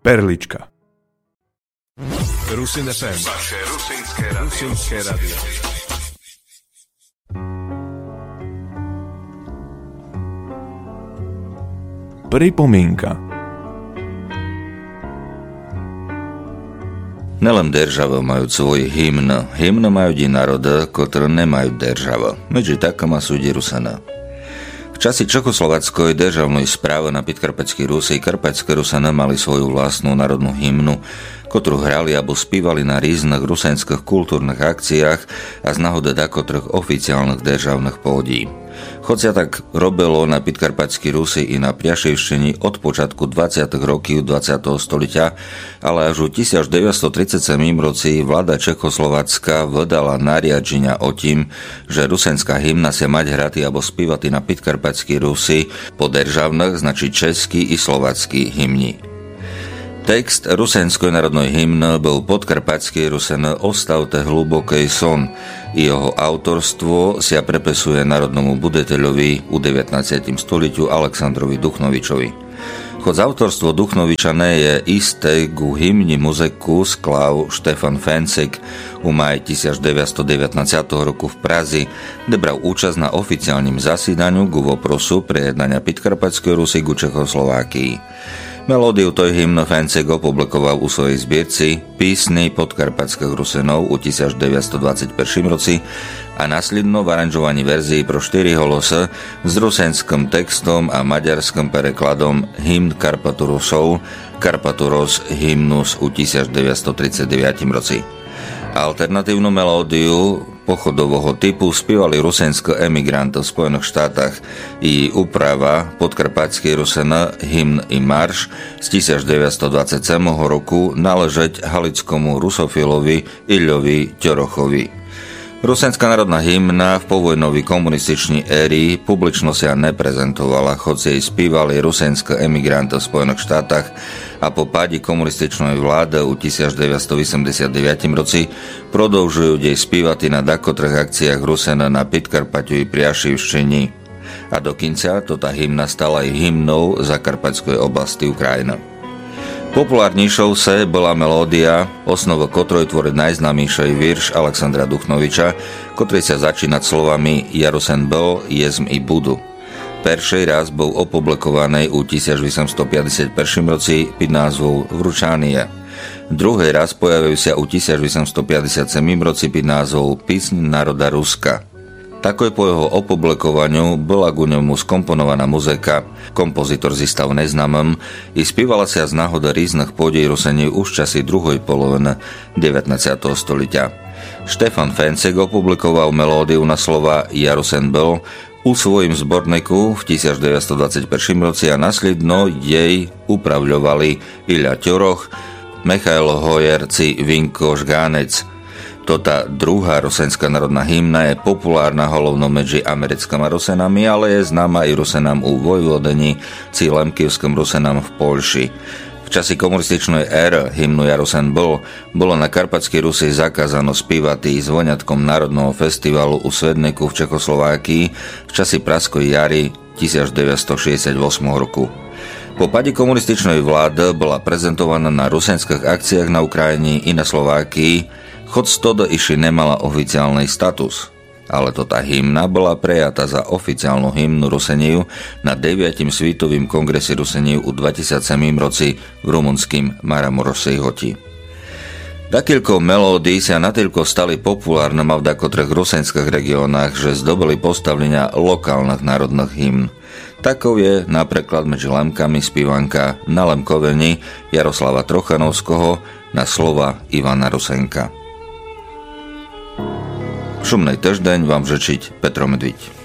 Perlička. Rusin FM. Vaše rusinské radio. Pripomienka. Nelem держава мають свої гімн. Гімн мають і народи, котрі не мають держави. Medzi takými sú Rusena. V časi Čechoslováckej državnej správy na Podkarpatskej Rusi karpatské Rusena mali svoju vlastnú národnú hymnu, ktorú hrali alebo spívali na rôznych rusenských kultúrnych akciách a z náhody dakotrých oficiálnych državných pódí. Choď sa tak robilo na Podkarpatskej Rusi i na Priaševštení od počiatku 20. rokov 20. stoliťa, ale až v 1937 roci vláda Čechoslovácka vydala nariadenia o tým, že rusenská hymna sa mať hrati alebo spívati na Podkarpatskej Rusi po državných, znači český i slovácky hymni. Text rusenskej národnej hymny bol podkarpatskej Rusene Ostavte hluboký son i jeho autorstvo sa prepisuje národnomu buditeľovi u 19. stoliťu Aleksandrovi Duchnovičovi. Choď autorstvo Duchnoviča nie je isté, ku hymni muziku sklal Štefan Fencik u maj 1919 roku v Prazi, kde bral účasť na oficiálnym zasídaniu ku voprosu prejednania Podkarpatskej Rusy ku Čechoslovákii. Melódiu toj hymny Fencik opublikoval u svojej zbierci Písny podkarpatských Rusenov u 1921 roci a následno v aranžovaní verzií pro 4 holosy s rusenským textom a maďarským prekladom hymn Karpaturosov Karpaturos hymnus u 1939 roci. Alternatívnu melódiu pochodového typu spívali rusenské emigranty v Spojených štátach i úprava podkarpatskej Rusena hymn i marš z 1927 roku náležeť halickomu rusofilovi Iľovi Ťorochovi. Rusenská národná hymna v povojnovej komunističnej éry publično sa neprezentovala, hoci jej spívali rusenské emigranty v Spojených štátach a po pádi komunističnej vlády u 1989 roci prodĺžujú jej spívati na dakotrých akciách Rusena na Podkarpatiu i Priaševštení. A dokonca to tá hymna stala aj hymnou Zakarpatskej oblasti Ukrajiny. Populárnejšou sa bola melódia, osnovu ktorej tvorí najznámejší virš Aleksandra Duchnoviča, ktorý sa začína slovami Ja Rusen bol, jesm i budu. Perší raz bol opublikovaný u 1851 roci pod názvou Vručanie. Druhý raz pojavil sa u 1857 roci pod názvou Písň národa Ruska. Takoj po jeho opublikovaniu bola ku nemu skomponovaná muzika, kompozitor zístal neznámym i spívala sa z náhody rýznych podiej Rusení už časy druhej poloviny 19. stoliťa. Štefan Fencik opublikoval melódiu na slova Ja Rusen bol u svojím zborníku v 1921 roci a následno jej upravľovali Iľa Ťoroch, Michail Hojerci, Vinko Žgánec. Tota druhá rusenská národná hymna je populárna hlavne medzi americkými Rusenami, ale je známa i Rusenám u Vojvodení, či lemkivským Rusenám v Poľši. V časi komunističnej éry hymnu Ja Rusen bolo na Karpatskej Rusi zakázano spívať s voňatkom Národného festivalu u Svedniku v Čechoslovákii v časi Praskej jary 1968 roku. Po pade komunističnej vlády bola prezentovaná na rusenských akciách na Ukrajine i na Slovákii, choď stoda iši nemala oficiálny status, ale to tá hymna bola prejata za oficiálnu hymnu Rusenív na 9. svítovým kongrese Rusenív u 27. roci v rumunským Maramurovsej hoti. Dakilko melódií sa natýlko stali populárne v dakotrých rusenských regiónach, že zdobili postavlenia lokálnych národných hymn. Takov je napríklad medzi Lemkami spívanka Na Lemkoveni Jaroslava Trochanovského na slova Ivana Rusenka. Šumnej týždeň vám žečiť Petro Medviť.